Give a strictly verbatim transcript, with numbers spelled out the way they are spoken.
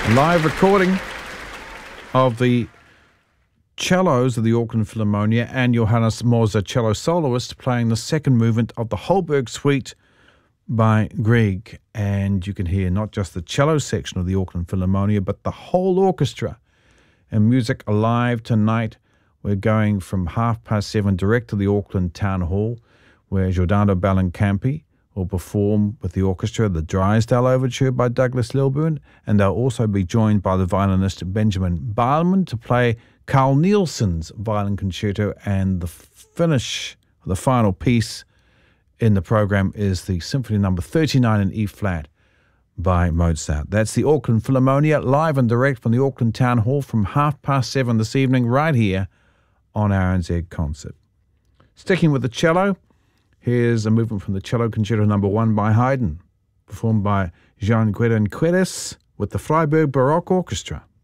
Live recording of the cellos of the Auckland Philharmonia and Johannes Moser, cello soloist, playing the second movement of the Holberg Suite by Grieg. And you can hear not just the cello section of the Auckland Philharmonia, but the whole orchestra. And Music Alive tonight, we're going from half past seven direct to the Auckland Town Hall, where Giordano Bellincampi will perform with the orchestra the Drysdale Overture by Douglas Lilburn, and they'll also be joined by the violinist Benjamin Beilman to play Carl Nielsen's violin concerto, and the finish, the final piece in the program is the Symphony Number thirty-nine in E-flat by Mozart. That's the Auckland Philharmonia, live and direct from the Auckland Town Hall from half past seven this evening, right here on R N Z Concert. Sticking with the cello, here's a movement from the Cello Concerto Number One by Haydn, performed by Jean Guérin Quérès with the Freiburg Baroque Orchestra.